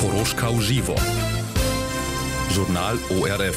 Zaporožka Uživo. Journal ORF.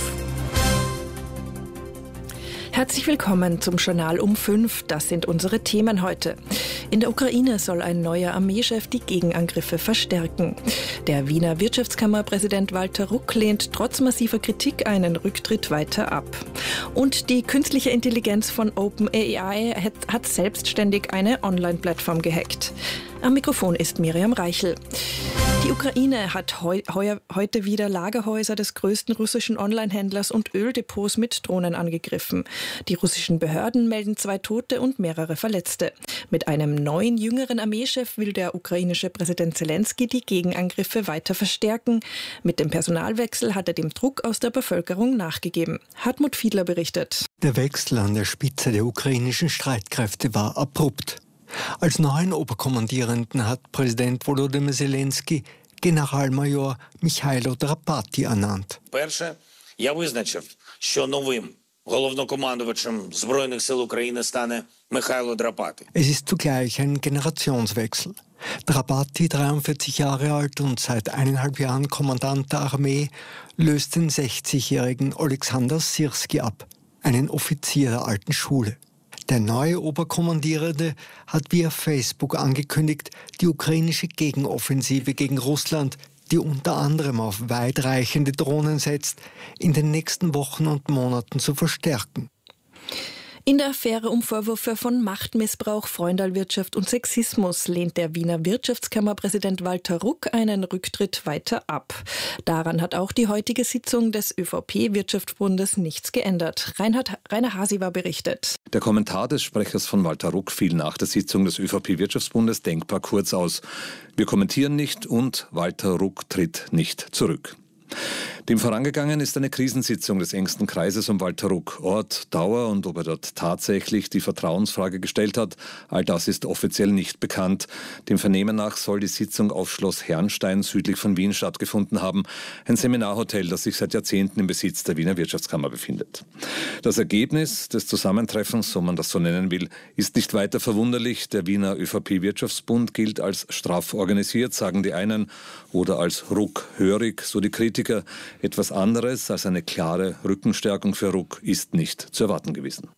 Herzlich willkommen zum Journal um 5. Das sind unsere Themen heute. In der Ukraine soll ein neuer Armeechef die Gegenangriffe verstärken. Der Wiener Wirtschaftskammerpräsident Walter Ruck lehnt trotz massiver Kritik einen Rücktritt weiter ab. Und die künstliche Intelligenz von OpenAI hat selbstständig eine Online-Plattform gehackt. Am Mikrofon ist Miriam Reichel. Die Ukraine hat heute wieder Lagerhäuser des größten russischen Online-Händlers und Öldepots mit Drohnen angegriffen. Die russischen Behörden melden 2 Tote und mehrere Verletzte. Mit einem neuen, jüngeren Armeechef will der ukrainische Präsident Zelensky die Gegenangriffe weiter verstärken. Mit dem Personalwechsel hat er dem Druck aus der Bevölkerung nachgegeben. Hartmut Fiedler berichtet. Der Wechsel an der Spitze der ukrainischen Streitkräfte war abrupt. Als neuen Oberkommandierenden hat Präsident Volodymyr Zelensky Generalmajor Michailo Drapati ernannt. Перше, я визначив, що новим головнокомандувачем Збройних сил України стане Михайло Драпати. Es ist zugleich ein Generationswechsel. Drapati, 43 Jahre alt und seit 1,5 Jahren Kommandant der Armee, löst den 60-jährigen Oleksandr Syrski ab, einen Offizier der alten Schule. Der neue Oberkommandierende hat via Facebook angekündigt, die ukrainische Gegenoffensive gegen Russland, die unter anderem auf weitreichende Drohnen setzt, in den nächsten Wochen und Monaten zu verstärken. In der Affäre um Vorwürfe von Machtmissbrauch, Freundalwirtschaft und Sexismus lehnt der Wiener Wirtschaftskammerpräsident Walter Ruck einen Rücktritt weiter ab. Daran hat auch die heutige Sitzung des ÖVP-Wirtschaftsbundes nichts geändert. Rainer Hasiwa berichtet. Der Kommentar des Sprechers von Walter Ruck fiel nach der Sitzung des ÖVP-Wirtschaftsbundes denkbar kurz aus. Wir kommentieren nicht und Walter Ruck tritt nicht zurück. Dem vorangegangen ist eine Krisensitzung des engsten Kreises um Walter Ruck. Ort, Dauer und ob er dort tatsächlich die Vertrauensfrage gestellt hat, all das ist offiziell nicht bekannt. Dem Vernehmen nach soll die Sitzung auf Schloss Herrnstein südlich von Wien stattgefunden haben. Ein Seminarhotel, das sich seit Jahrzehnten im Besitz der Wiener Wirtschaftskammer befindet. Das Ergebnis des Zusammentreffens, so man das so nennen will, ist nicht weiter verwunderlich. Der Wiener ÖVP-Wirtschaftsbund gilt als straff organisiert, sagen die einen, oder als ruckhörig, so die Kritiker. Etwas anderes als eine klare Rückenstärkung für Ruck ist nicht zu erwarten gewesen.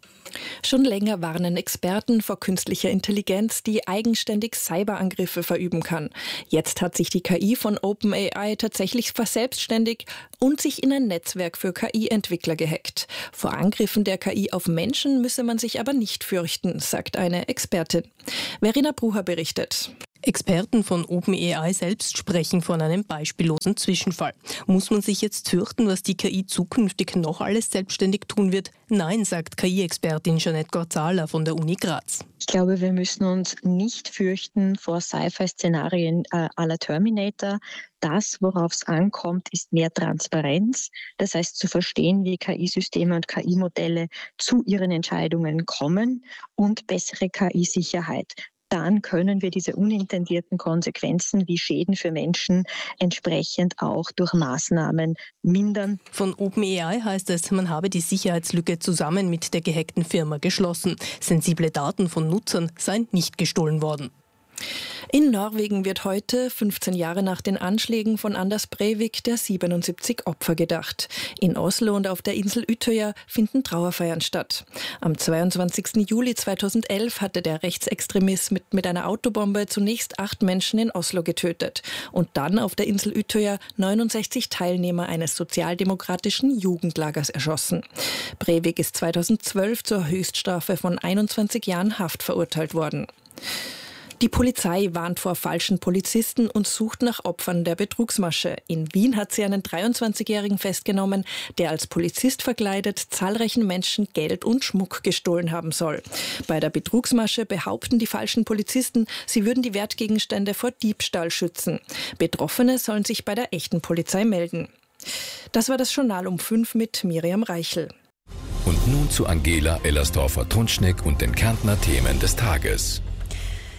Schon länger warnen Experten vor künstlicher Intelligenz, die eigenständig Cyberangriffe verüben kann. Jetzt hat sich die KI von OpenAI tatsächlich verselbstständigt und sich in ein Netzwerk für KI-Entwickler gehackt. Vor Angriffen der KI auf Menschen müsse man sich aber nicht fürchten, sagt eine Expertin. Verena Brucher berichtet. Experten von OpenAI selbst sprechen von einem beispiellosen Zwischenfall. Muss man sich jetzt fürchten, was die KI zukünftig noch alles selbstständig tun wird? Nein, sagt KI-Expertin Jeanette Gorzala von der Uni Graz. Ich glaube, wir müssen uns nicht fürchten vor Sci-Fi-Szenarien à la Terminator. Das, worauf es ankommt, ist mehr Transparenz. Das heißt, zu verstehen, wie KI-Systeme und KI-Modelle zu ihren Entscheidungen kommen und bessere KI-Sicherheit. Dann können wir diese unintendierten Konsequenzen wie Schäden für Menschen entsprechend auch durch Maßnahmen mindern. Von OpenAI heißt es, man habe die Sicherheitslücke zusammen mit der gehackten Firma geschlossen. Sensible Daten von Nutzern seien nicht gestohlen worden. In Norwegen wird heute, 15 Jahre nach den Anschlägen von Anders Breivik, der 77 Opfer gedacht. In Oslo und auf der Insel Utøya finden Trauerfeiern statt. Am 22. Juli 2011 hatte der Rechtsextremist mit einer Autobombe zunächst 8 Menschen in Oslo getötet und dann auf der Insel Utøya 69 Teilnehmer eines sozialdemokratischen Jugendlagers erschossen. Breivik ist 2012 zur Höchststrafe von 21 Jahren Haft verurteilt worden. Die Polizei warnt vor falschen Polizisten und sucht nach Opfern der Betrugsmasche. In Wien hat sie einen 23-Jährigen festgenommen, der als Polizist verkleidet zahlreichen Menschen Geld und Schmuck gestohlen haben soll. Bei der Betrugsmasche behaupten die falschen Polizisten, sie würden die Wertgegenstände vor Diebstahl schützen. Betroffene sollen sich bei der echten Polizei melden. Das war das Journal um 5 mit Miriam Reichel. Und nun zu Angela Ellersdorfer-Tunschneck und den Kärntner Themen des Tages.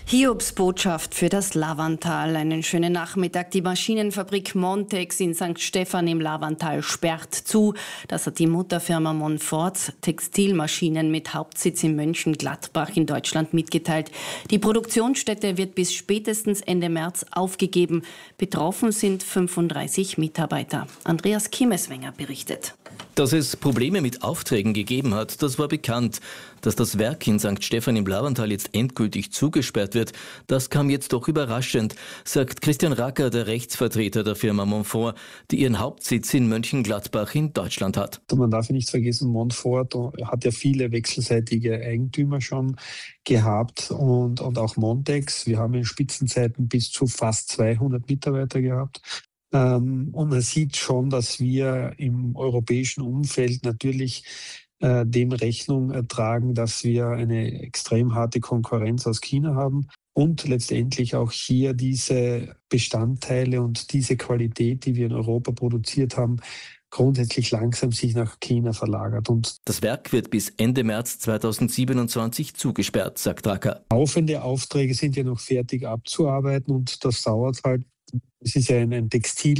Hiobsbotschaft für das Lavantal. Einen schönen Nachmittag. Die Maschinenfabrik Montex in St. Stephan im Lavantal sperrt zu. Das hat die Mutterfirma Monfort Textilmaschinen mit Hauptsitz in Mönchengladbach in Deutschland mitgeteilt. Die Produktionsstätte wird bis spätestens Ende März aufgegeben. Betroffen sind 35 Mitarbeiter. Andreas Kimmeswenger berichtet. Dass es Probleme mit Aufträgen gegeben hat, das war bekannt. Dass das Werk in St. Stephan im Lavantal jetzt endgültig zugesperrt wird, das kam jetzt doch überraschend, sagt Christian Racker, der Rechtsvertreter der Firma Monfort, die ihren Hauptsitz in Mönchengladbach in Deutschland hat. Man darf nicht vergessen, Monfort hat ja viele wechselseitige Eigentümer schon gehabt und auch Montex. Wir haben in Spitzenzeiten bis zu fast 200 Mitarbeiter gehabt. Und man sieht schon, dass wir im europäischen Umfeld natürlich dem Rechnung tragen, dass wir eine extrem harte Konkurrenz aus China haben und letztendlich auch hier diese Bestandteile und diese Qualität, die wir in Europa produziert haben, grundsätzlich langsam sich nach China verlagert. Und das Werk wird bis Ende März 2027 zugesperrt, sagt Racker. Laufende Aufträge sind ja noch fertig abzuarbeiten und das dauert halt. Es ist ja ein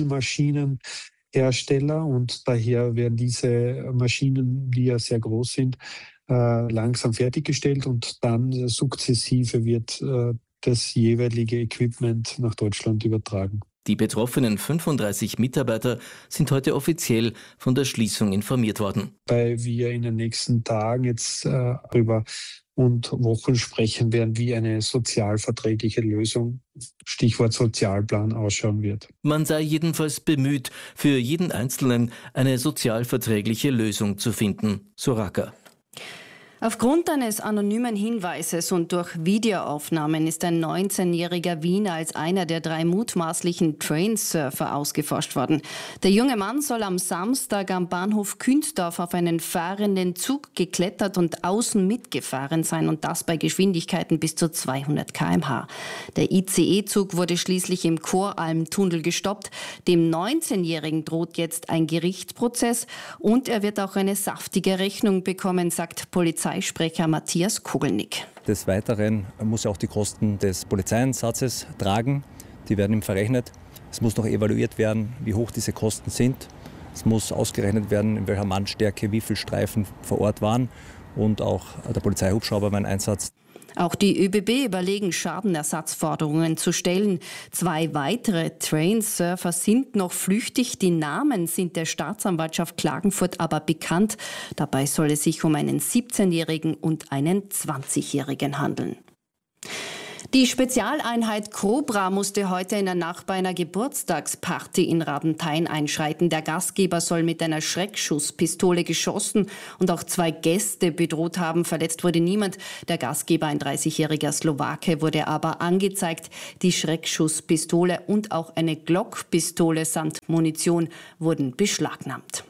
Textilmaschinenhersteller und daher werden diese Maschinen, die ja sehr groß sind, langsam fertiggestellt und dann sukzessive wird das jeweilige Equipment nach Deutschland übertragen. Die betroffenen 35 Mitarbeiter sind heute offiziell von der Schließung informiert worden. Weil wir in den nächsten Tagen jetzt über und Wochen sprechen werden, wie eine sozialverträgliche Lösung, Stichwort Sozialplan, ausschauen wird. Man sei jedenfalls bemüht, für jeden Einzelnen eine sozialverträgliche Lösung zu finden, so Racker. Aufgrund eines anonymen Hinweises und durch Videoaufnahmen ist ein 19-jähriger Wiener als einer der 3 mutmaßlichen Trainsurfer ausgeforscht worden. Der junge Mann soll am Samstag am Bahnhof Künzdorf auf einen fahrenden Zug geklettert und außen mitgefahren sein und das bei Geschwindigkeiten bis zu 200 km/h. Der ICE-Zug wurde schließlich im Koralmtunnel gestoppt. Dem 19-Jährigen droht jetzt ein Gerichtsprozess und er wird auch eine saftige Rechnung bekommen, sagt Polizeisprecher Matthias Kogelnick. Des Weiteren muss er auch die Kosten des Polizeieinsatzes tragen. Die werden ihm verrechnet. Es muss noch evaluiert werden, wie hoch diese Kosten sind. Es muss ausgerechnet werden, in welcher Mannstärke wie viele Streifen vor Ort waren und auch der Polizeihubschrauber beim Einsatz. Auch die ÖBB überlegen, Schadenersatzforderungen zu stellen. 2 weitere Trainsurfer sind noch flüchtig. Die Namen sind der Staatsanwaltschaft Klagenfurt aber bekannt. Dabei soll es sich um einen 17-Jährigen und einen 20-Jährigen handeln. Die Spezialeinheit Cobra musste heute in der Nacht bei einer Geburtstagsparty in Rabenthein einschreiten. Der Gastgeber soll mit einer Schreckschusspistole geschossen und auch 2 Gäste bedroht haben. Verletzt wurde niemand. Der Gastgeber, ein 30-jähriger Slowake, wurde aber angezeigt. Die Schreckschusspistole und auch eine Glock-Pistole samt Munition wurden beschlagnahmt.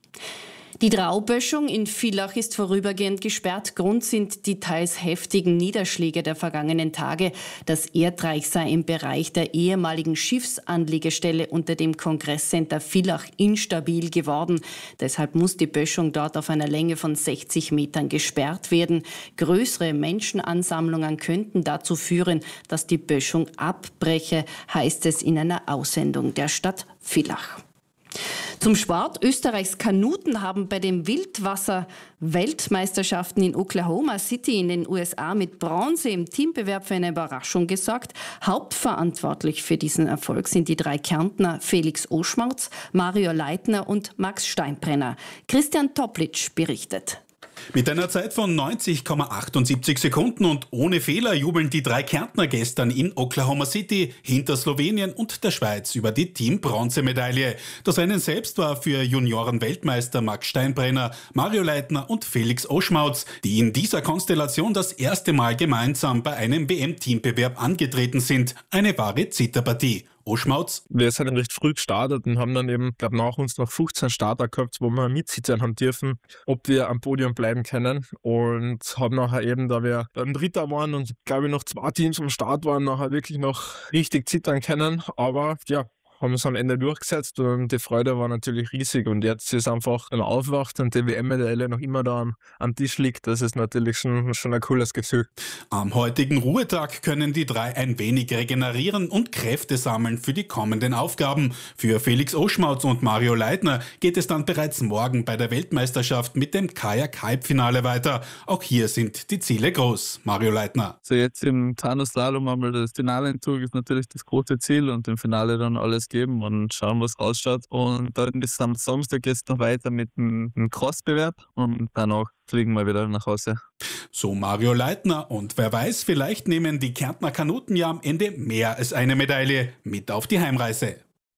Die Trauböschung in Villach ist vorübergehend gesperrt. Grund sind die teils heftigen Niederschläge der vergangenen Tage. Das Erdreich sei im Bereich der ehemaligen Schiffsanlegestelle unter dem Kongresscenter Villach instabil geworden. Deshalb muss die Böschung dort auf einer Länge von 60 Metern gesperrt werden. Größere Menschenansammlungen könnten dazu führen, dass die Böschung abbreche, heißt es in einer Aussendung der Stadt Villach. Zum Sport. Österreichs Kanuten haben bei den Wildwasser-Weltmeisterschaften in Oklahoma City in den USA mit Bronze im Teambewerb für eine Überraschung gesorgt. Hauptverantwortlich für diesen Erfolg sind die 3 Kärntner Felix Oschmautz, Mario Leitner und Max Steinbrenner. Christian Toplitsch berichtet. Mit einer Zeit von 90,78 Sekunden und ohne Fehler jubeln die 3 Kärntner gestern in Oklahoma City hinter Slowenien und der Schweiz über die Team-Bronzemedaille. Das Rennen selbst war für Junioren-Weltmeister Max Steinbrenner, Mario Leitner und Felix Oschmautz, die in dieser Konstellation das erste Mal gemeinsam bei einem WM-Teambewerb angetreten sind. Eine wahre Zitterpartie. Oschmautz. Wir sind recht früh gestartet und haben dann eben, glaube nach uns noch 15 Starter gehabt, wo wir mitsitzen haben dürfen, ob wir am Podium bleiben können. Und haben nachher eben, da wir dann Dritter waren und glaube ich noch 2 Teams am Start waren, nachher wirklich noch richtig zittern können. Aber ja, haben es am Ende durchgesetzt und die Freude war natürlich riesig. Und jetzt ist einfach, wenn man aufwacht und die WM-Medaille noch immer da am Tisch liegt, das ist natürlich schon ein cooles Gefühl. Am heutigen Ruhetag können die drei ein wenig regenerieren und Kräfte sammeln für die kommenden Aufgaben. Für Felix Oschmautz und Mario Leitner geht es dann bereits morgen bei der Weltmeisterschaft mit dem Kajak-Halbfinale weiter. Auch hier sind die Ziele groß. Mario Leitner. So jetzt im Tanuslalom einmal das Finaleentzug ist natürlich das große Ziel und im Finale dann alles geben und schauen, was rausschaut. Und dann ist am Samstag jetzt noch weiter mit einem Crossbewerb und danach fliegen wir wieder nach Hause. So Mario Leitner. Und wer weiß, vielleicht nehmen die Kärntner Kanuten ja am Ende mehr als eine Medaille mit auf die Heimreise.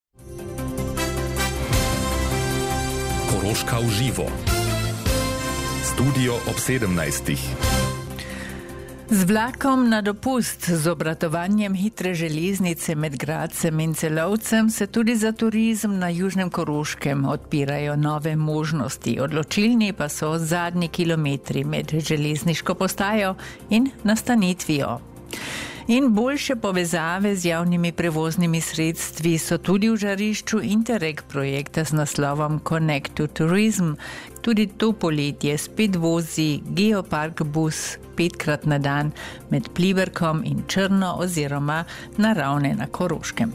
Koroška uživo. Studio ob 17. Z vlakom na dopust, z obratovanjem hitre železnice med Gradcem in Celovcem se tudi za turizem na Južnem Koroškem odpirajo nove možnosti. Odločilni pa so zadnji kilometri med železniško postajo in nastanitvijo. In boljše povezave z javnimi prevoznimi sredstvi so tudi v žarišču Interreg projekta z naslovom Connect to Tourism. Tudi to poletje spet vozi Geopark bus 5-krat na dan med Pliberkom in Črno oziroma na Ravne na Koroškem.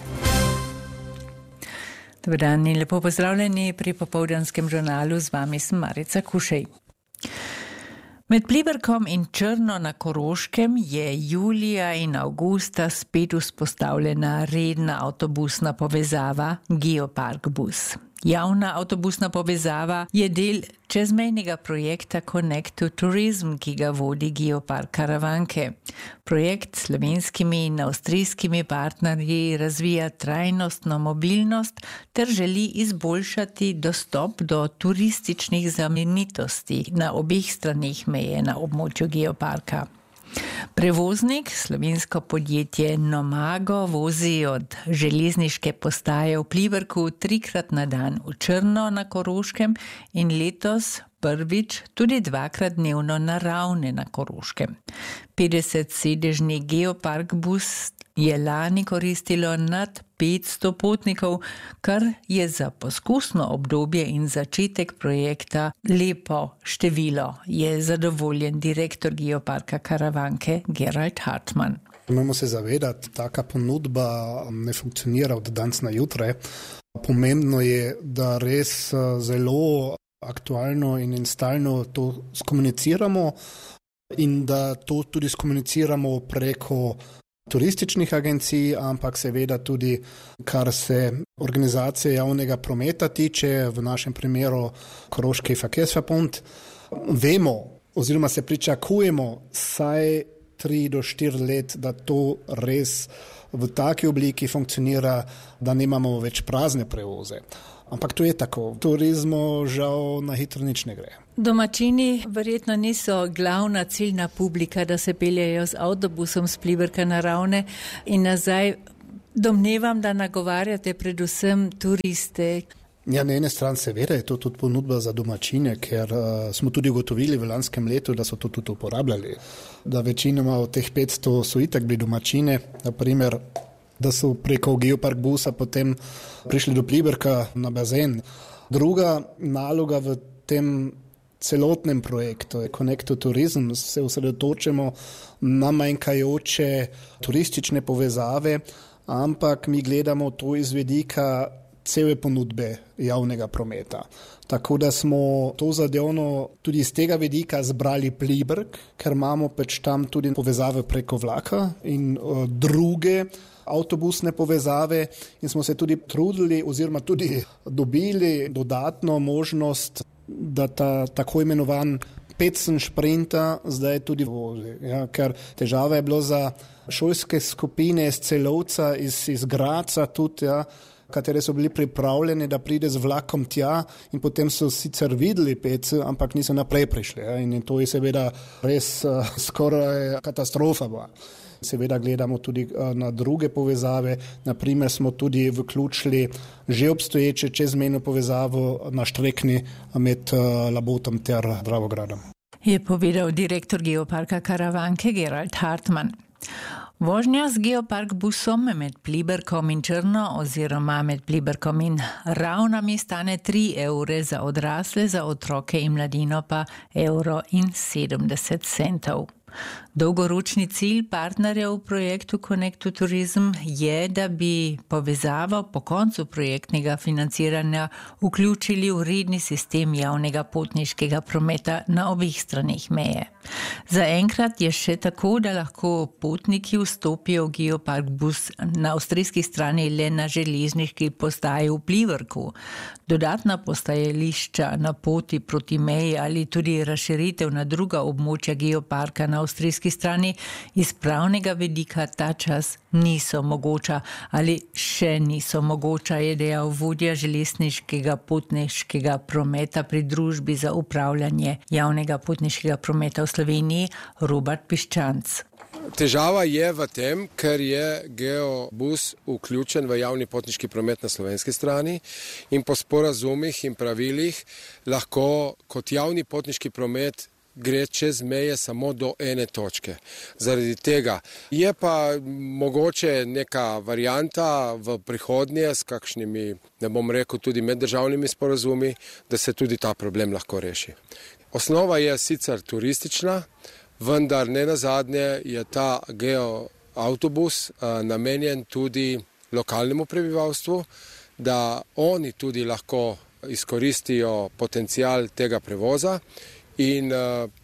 Dober dan in lepo pozdravljeni pri popoldanskem žurnalu, z vami sem Marica Kušej. Med Pliberkom in Črno na Koroškem je julija in avgusta spet vzpostavljena redna avtobusna povezava Geopark bus. Javna avtobusna povezava je del čezmejnega projekta Connect to Tourism, ki ga vodi Geopark Karavanke. Projekt s slovenskimi in avstrijskimi partnerji razvija trajnostno mobilnost ter želi izboljšati dostop do turističnih znamenitosti na obeh straneh meje na območju Geoparka. Prevoznik, slovensko podjetje Nomago, vozi od železniške postaje v Pliberku 3-krat na dan v Črno na Koroškem in letos prvič tudi 2-krat dnevno na Ravne na Koroškem. 50-sedežni Geopark bus je lani koristilo nad 500 potnikov, kar je za poskusno obdobje in začetek projekta lepo število, je zadovoljen direktor Geoparka Karavanke Gerald Hartmann. Moramo se zavedati, taka ponudba ne funkcionira od danes na jutre. Pomembno je, da res zelo aktualno in stalno to skomuniciramo in da to tudi skomuniciramo preko turističnih agencij, ampak seveda tudi, kar se organizacije javnega prometa tiče, v našem primeru Koroški Verkehrsverbund. Vemo oziroma se pričakujemo vsaj 3 do 4 let, da to res v taki obliki funkcionira, da nimamo več prazne prevoze. Ampak to je tako. V turizmu žal na hitro nič ne gre. Domačini verjetno niso glavna ciljna publika, da se peljejo z avtobusom s Pliberka na Ravne in nazaj. Domnevam, da nagovarjate predvsem turiste. Ja, na ene strani seveda je to tudi ponudba za domačine, ker smo tudi ugotovili v lanskem letu, da so to tudi uporabljali. Da večinoma od teh 500 so itak bili domačine, naprimer, da so preko Geopark busa potem prišli do Pliberka na bazen. Druga naloga v tem celotnem projektu Connect to Tourism se osredotočimo na manjkajoče turistične povezave, ampak mi gledamo to iz vidika cele ponudbe javnega prometa. Tako da smo to zadevno tudi iz tega vidika zbrali Pliberk, ker imamo pač tam tudi povezave preko vlaka in druge avtobusne povezave in smo se tudi trudili oziroma tudi dobili dodatno možnost, da ta tako imenovan Pecen šprinta zdaj tudi vozi. Ja, ker težava je bilo za šolske skupine iz Celovca, iz Gradca tudi, ja, katere so bili pripravljeni, da pride z vlakom tja in potem so sicer videli Pec, ampak niso naprej prišli. Ja, in to je seveda res skoraj katastrofa. Seveda gledamo tudi na druge povezave, naprimer smo tudi vključili že obstoječe čezmejno povezavo na Štrekni med Labotom ter Dravogradom. Je povedal direktor Geoparka Karavanke Gerald Hartmann. Vožnja z geopark busom med Pliberkom in Črno oziroma med Pliberkom in Ravnami stane 3 evre za odrasle, za otroke in mladino pa €1,70. Dolgoročni cilj partnerjev v projektu Connect to Tourism je, da bi povezavo po koncu projektnega financiranja vključili v redni sistem javnega potniškega prometa na obeh straneh meje. Zaenkrat je še tako, da lahko potniki vstopijo v geopark bus na avstrijski strani le na železniški postaji v Pliberku. Dodatna postajališča na poti proti meji ali tudi razširitev na druga območja geoparka na avstrijski strani iz pravnega vidika ta čas niso mogoča ali še niso mogoča, je dejal vodja železniškega potniškega prometa pri družbi za upravljanje javnega potniškega prometa v Sloveniji Robert Piščanc. Težava je v tem, ker je geobus vključen v javni potniški promet na slovenski strani in po sporazumih in pravilih lahko kot javni potniški promet gre čez meje samo do ene točke. Zaradi tega je pa mogoče neka varianta v prihodnje s kakšnimi, ne bom rekel, tudi meddržavnimi sporazumi, da se tudi ta problem lahko reši. Osnova je sicer turistična, vendar ne nazadnje je ta geoautobus namenjen tudi lokalnemu prebivalstvu, da oni tudi lahko izkoristijo potencial tega prevoza in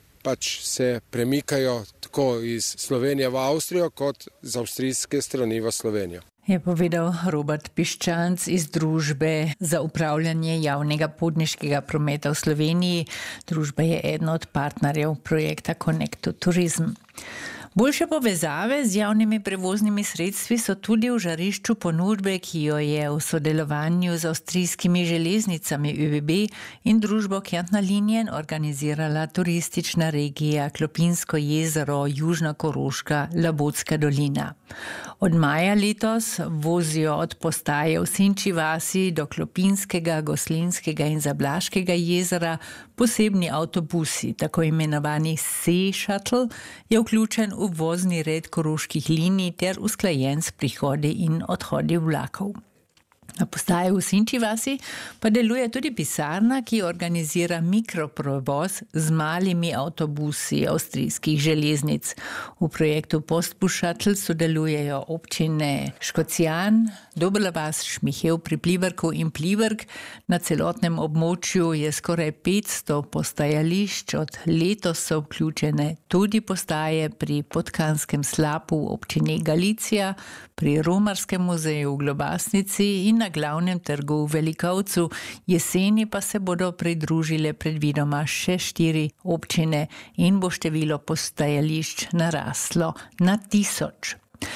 pač se premikajo tako iz Slovenije v Avstrijo kot z avstrijske strani v Slovenijo. Je povedal Robert Piščanc iz družbe za upravljanje javnega potniškega prometa v Sloveniji. Družba je eden od partnerjev projekta Connect to Tourism. Boljše povezave z javnimi prevoznimi sredstvi so tudi v žarišču ponudbe, ki jo je v sodelovanju z avstrijskimi železnicami ÖBB in družbo Kärntner Linien organizirala turistična regija Klopinsko jezero, Južna Koroška, Labotska dolina. Od maja letos vozijo od postaje v Sinči vasi do Klopinskega, Goslinskega in Zablaškega jezera posebni avtobusi, tako imenovani Sea Shuttle, je vključen v vozni red koroških linij ter usklajen s prihodi in odhodi vlakov. Na postaji v Sinči vasi pa deluje tudi pisarna, ki organizira mikroprevoz z malimi avtobusi avstrijskih železnic. V projektu Postbus Shuttle sodelujejo občine Škocjan, Dobela vas, Šmihev pri Pliberku in Pliberk. Na celotnem območju je skoraj 500 postajališč, od letos so vključene tudi postaje pri Podkanskem slapu v občini Galicija, pri Romarskem muzeju v Globasnici in na glavnem trgu v Velikovcu. Jeseni pa se bodo pridružile predvidoma še 4 občine in bo število postajališč naraslo na 1000.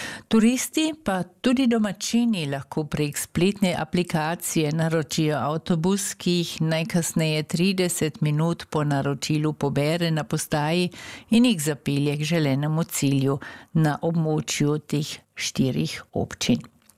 Turisti pa tudi domačini lahko prek spletne aplikacije naročijo avtobus, ki jih najkasneje 30 minut po naročilu pobere na postaji in jih zapelje k želenemu cilju na območju teh 4 občin.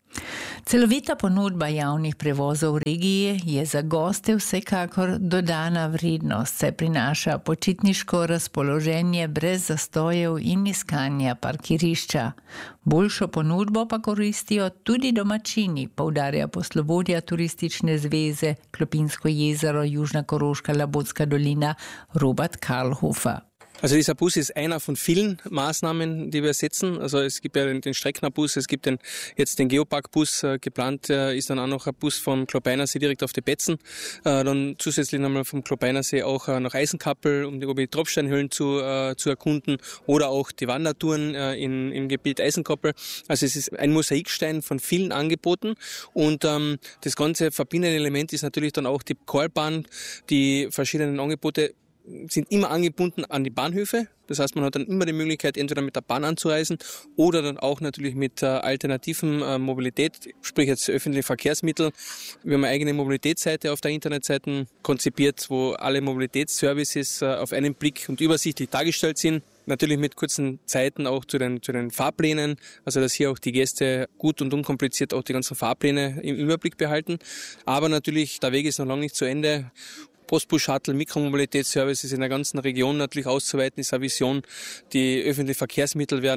Celovita ponudba javnih prevozov v regiji je za goste vsekakor dodana vrednost, saj prinaša počitniško razpoloženje brez zastojev in iskanja parkirišča. Boljšo ponudbo pa koristijo tudi domačini, poudarja poslovodja Turistične zveze Klopinsko jezero, Južna Koroška, Labotska dolina Robert Karlhofer. Also dieser Bus ist einer von vielen Maßnahmen, die wir setzen. Also es gibt ja den Strecknerbus, es gibt jetzt den Geopark-Bus, geplant ist dann auch noch ein Bus vom Klopeinersee direkt auf die Betzen, dann zusätzlich nochmal vom Klopeinersee auch nach Eisenkappel, um die Tropfsteinhöhlen zu erkunden, oder auch die Wandertouren im Gebiet Eisenkappel. Also es ist ein Mosaikstein von vielen Angeboten und das ganze verbindende Element ist natürlich dann auch die Chorbahn, die verschiedenen Angebote sind immer angebunden an die Bahnhöfe. Das heißt, man hat dann immer die Möglichkeit, entweder mit der Bahn anzureisen oder dann auch natürlich mit alternativen Mobilität, sprich jetzt öffentliche Verkehrsmittel. Wir haben eine eigene Mobilitätsseite auf der Internetseite konzipiert, wo alle Mobilitätsservices auf einen Blick und übersichtlich dargestellt sind. Natürlich mit kurzen Zeiten auch zu den Fahrplänen, also dass hier auch die Gäste gut und unkompliziert auch die ganzen Fahrpläne im Überblick behalten. Aber natürlich, der Weg ist noch lange nicht zu Ende. Postbus-Shuttle, Mikromobilitätsservices in der ganzen Region natürlich auszuweiten, ist eine Vision. Die öffentlichen Verkehrsmittel werden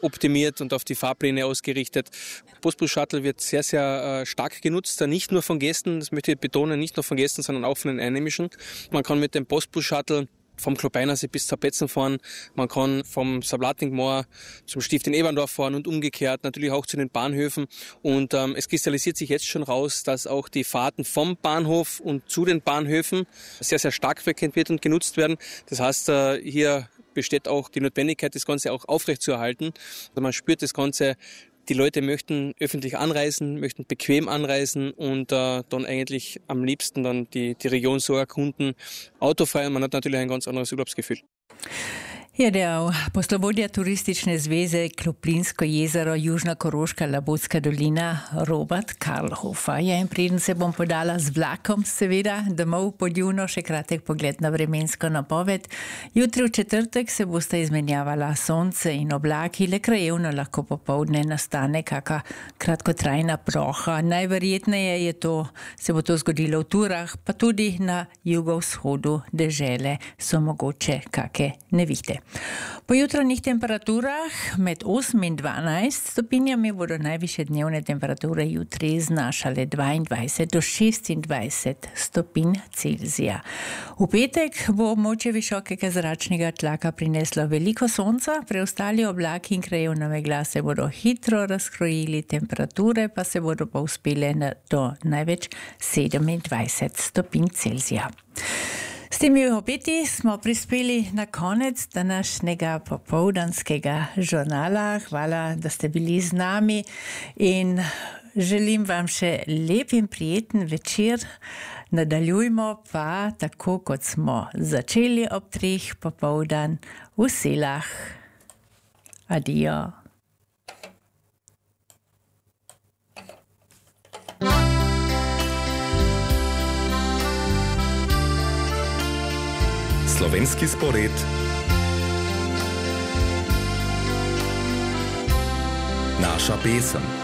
optimiert und auf die Fahrpläne ausgerichtet. Postbus-Shuttle wird sehr, sehr stark genutzt, nicht nur von Gästen, das möchte ich betonen, nicht nur von Gästen, sondern auch von den Einheimischen. Man kann mit dem Postbus-Shuttle vom Klobeinersee bis zur Petzen fahren. Man kann vom Sablatingmoor zum Stift in Eberndorf fahren und umgekehrt, natürlich auch zu den Bahnhöfen. Und es kristallisiert sich jetzt schon raus, dass auch die Fahrten vom Bahnhof und zu den Bahnhöfen sehr, sehr stark frequentiert und genutzt werden. Das heißt, hier besteht auch die Notwendigkeit, das Ganze auch aufrechtzuerhalten. Also man spürt das Ganze. Die Leute möchten öffentlich anreisen, möchten bequem anreisen und dann eigentlich am liebsten dann die Region so erkunden. Autofrei, man hat natürlich ein ganz anderes Urlaubsgefühl. Deo poslovodja turistične zveze Kloplinsko jezero, Južna Koroška, Labotska dolina, Robert Karlhofer. In preden se bom podala z vlakom, seveda, domov pod Juno, še kratek pogled na vremensko napoved. Jutri v četrtek se bosta izmenjavala sonce in oblaki, le krajevno lahko popovdne nastane kaka kratkotrajna ploha. Najverjetneje se bo to zgodilo v Turah, pa tudi na jugovzhodu dežele so mogoče kake nevihte. Po jutranjih temperaturah med 8 in 12 stopinjami bodo najviše dnevne temperature jutri znašale 22 do 26 stopinj Celzija. V petek bo območje visokega zračnega tlaka prineslo veliko sonca, preostali oblaki in krajevna megla se bodo hitro razkrojili, temperature pa se bodo povzpele do največ 27 stopinj Celzija. S temi obeti smo prispeli na konec današnjega popoldanskega žurnala. Hvala, da ste bili z nami in želim vam še lep in prijeten večer. Nadaljujmo pa tako, kot smo začeli ob 3 popoldan v Selah. Adijo. Slovenski spored. Naša pesem.